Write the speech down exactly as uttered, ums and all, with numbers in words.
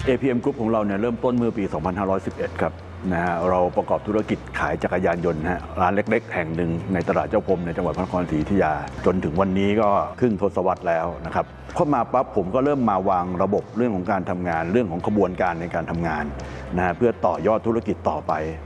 เอ พี เอ็ม Group ของเราเนี่ยเริ่มต้นเมื่อปี สองพันห้าร้อยสิบเอ็ด ครับนะฮะเราประกอบธุรกิจขายจักรยานยนต์ฮะร้านเล็กๆแห่งหนึ่งในตลาดเจ้าพรมในจังหวัดพระนครศรีอยุธยาจนถึงวันนี้ก็ครึ่งทศวรรษแล้วนะครับเข้ามาปั๊บผมก็เริ่มมาวางระบบเรื่องของการทำงานเรื่องของกระบวนการในการทำงานนะฮะเพื่อต่อยอดธุรกิจต่อไป